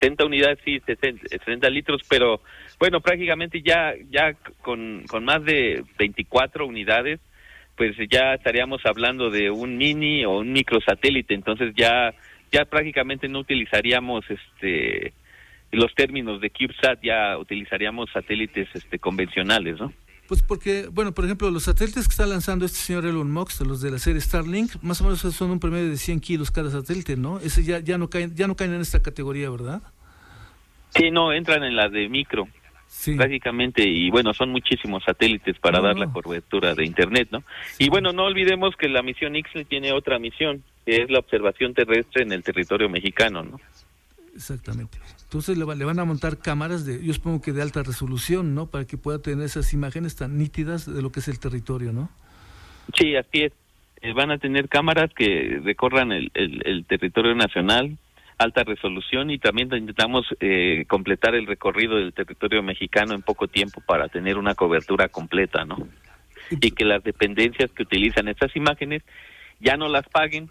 70 unidades, sí, 60 litros, pero bueno, prácticamente ya con más de 24 unidades, pues ya estaríamos hablando de un mini o un microsatélite, entonces ya prácticamente no utilizaríamos los términos de CubeSat, ya utilizaríamos satélites convencionales, ¿no? Pues porque, bueno, por ejemplo, los satélites que está lanzando este señor Elon Musk, los de la serie Starlink, más o menos son un promedio de 100 kilos cada satélite, ¿no? Ese ya no caen en esta categoría, ¿verdad? Sí, no, entran en la de micro, sí, prácticamente, y bueno, son muchísimos satélites para dar la cobertura de Internet, ¿no? Sí. Y bueno, no olvidemos que la misión IXLI tiene otra misión, que es la observación terrestre en el territorio mexicano, ¿no? Exactamente. Entonces le van a montar cámaras yo supongo que de alta resolución, ¿no? Para que pueda tener esas imágenes tan nítidas de lo que es el territorio, ¿no? Sí, así es. Van a tener cámaras que recorran el territorio nacional, alta resolución, y también intentamos completar el recorrido del territorio mexicano en poco tiempo para tener una cobertura completa, ¿no? Y que las dependencias que utilizan estas imágenes ya no las paguen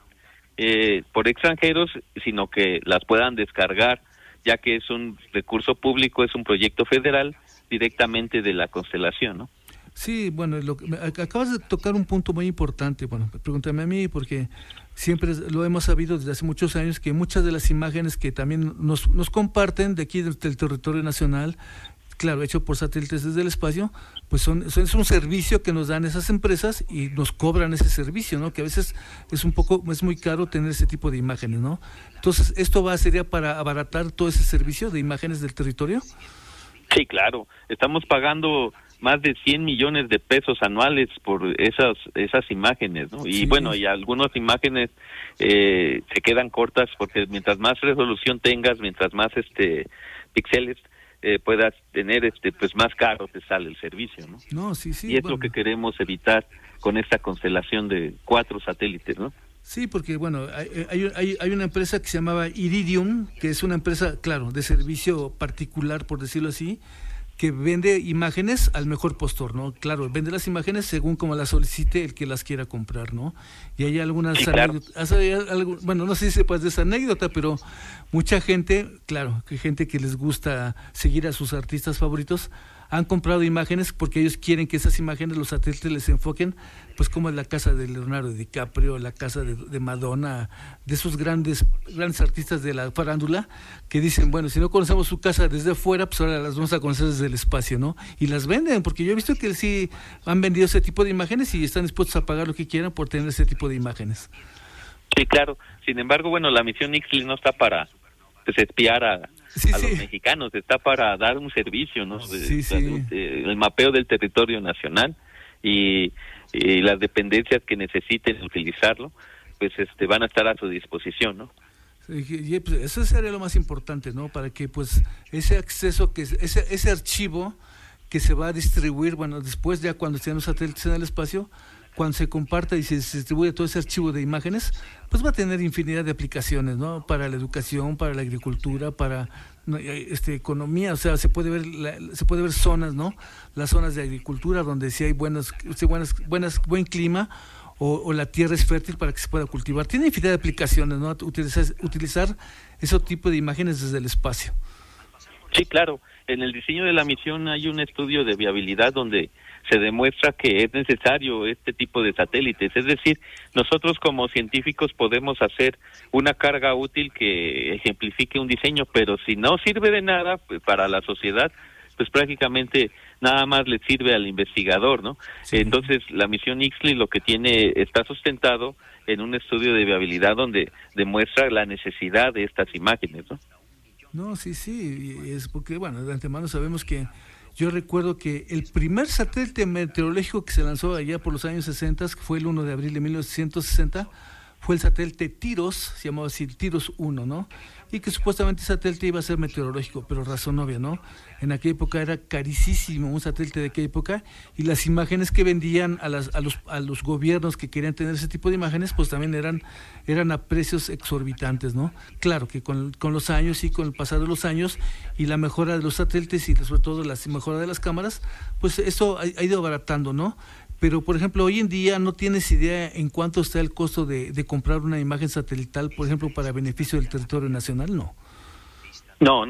por extranjeros, sino que las puedan descargar, ya que es un recurso público, es un proyecto federal directamente de la constelación, ¿no? Sí, bueno, acabas de tocar un punto muy importante. Bueno, pregúntame a mí, porque siempre lo hemos sabido desde hace muchos años, que muchas de las imágenes que también nos comparten de aquí del territorio nacional, claro, hecho por satélites desde el espacio, pues es un servicio que nos dan esas empresas y nos cobran ese servicio, ¿no? Que a veces es muy caro tener ese tipo de imágenes, ¿no? Entonces, ¿esto sería para abaratar todo ese servicio de imágenes del territorio? Sí, claro. Estamos pagando más de 100 millones de pesos anuales por esas imágenes, ¿no? Y sí, bueno, y algunas imágenes se quedan cortas porque mientras más resolución tengas, mientras más píxeles puedas tener, pues más caro te sale el servicio, ¿no? No, sí, y es lo que queremos evitar con esta constelación de 4 satélites, ¿no? Sí, porque bueno, hay una empresa que se llamaba Iridium, que es una empresa, claro, de servicio particular, por decirlo así, que vende imágenes al mejor postor, ¿no? Claro, vende las imágenes según como las solicite el que las quiera comprar, ¿no? Y hay algunas anécdotas, bueno, no sé si sepas de esa anécdota, pero mucha gente, claro, que gente que les gusta seguir a sus artistas favoritos, han comprado imágenes porque ellos quieren que esas imágenes, los satélites les enfoquen, pues como es la casa de Leonardo DiCaprio, la casa de Madonna, de esos grandes artistas de la farándula, que dicen, bueno, si no conocemos su casa desde afuera, pues ahora las vamos a conocer desde el espacio, ¿no? Y las venden, porque yo he visto que sí han vendido ese tipo de imágenes y están dispuestos a pagar lo que quieran por tener ese tipo de imágenes. Sí, claro. Sin embargo, bueno, la misión IXLI no está para espiar a los mexicanos, está para dar un servicio, ¿no? El mapeo del territorio nacional y las dependencias que necesiten utilizarlo, pues van a estar a su disposición, ¿no? Y pues eso sería lo más importante, ¿no? Para que pues ese acceso, ese archivo que se va a distribuir, bueno, después ya cuando estén los satélites en el espacio, cuando se comparta y se distribuye todo ese archivo de imágenes, pues va a tener infinidad de aplicaciones, ¿no? Para la educación, para la agricultura, para economía, o sea, se puede ver zonas, ¿no? Las zonas de agricultura donde sí hay buen clima o la tierra es fértil para que se pueda cultivar. Tiene infinidad de aplicaciones, ¿no? Utilizar ese tipo de imágenes desde el espacio. Sí, claro. En el diseño de la misión hay un estudio de viabilidad donde se demuestra que es necesario este tipo de satélites. Es decir, nosotros como científicos podemos hacer una carga útil que ejemplifique un diseño, pero si no sirve de nada pues, para la sociedad, pues prácticamente nada más le sirve al investigador, ¿no? Sí. Entonces, la misión IXLI lo que está sustentado en un estudio de viabilidad donde demuestra la necesidad de estas imágenes, ¿no? No, sí, es porque, bueno, de antemano sabemos que yo recuerdo que el primer satélite meteorológico que se lanzó allá por los años 60, que fue el 1 de abril de 1960, fue el satélite TIROS, se llamaba así, TIROS 1, ¿no? Y que supuestamente ese satélite iba a ser meteorológico, pero razón obvia, ¿no? En aquella época era carísimo un satélite de aquella época, y las imágenes que vendían a los gobiernos que querían tener ese tipo de imágenes, pues también eran a precios exorbitantes, ¿no? Claro que con los años y con el pasar de los años y la mejora de los satélites y sobre todo la mejora de las cámaras, pues eso ha ido abaratando, ¿no? Pero, por ejemplo, hoy en día no tienes idea en cuánto está el costo de comprar una imagen satelital, por ejemplo, para beneficio del territorio nacional, ¿no? No,